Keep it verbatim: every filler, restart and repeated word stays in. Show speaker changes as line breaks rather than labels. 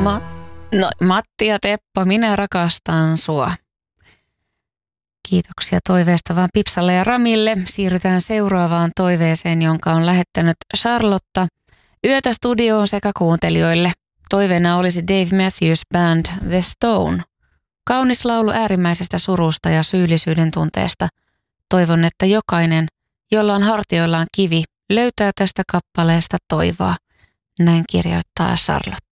Ma- no, Matti ja Teppo, minä rakastan sua. Kiitoksia toiveesta vaan Pipsalle ja Ramille. Siirrytään seuraavaan toiveeseen, jonka on lähettänyt Charlotta. Yötä studioon sekä kuuntelijoille. Toiveena olisi Dave Matthews Band The Stone. Kaunis laulu äärimmäisestä surusta ja syyllisyyden tunteesta. Toivon, että jokainen, jolla on hartioillaan kivi, löytää tästä kappaleesta toivoa. Näin kirjoittaa Charlotte.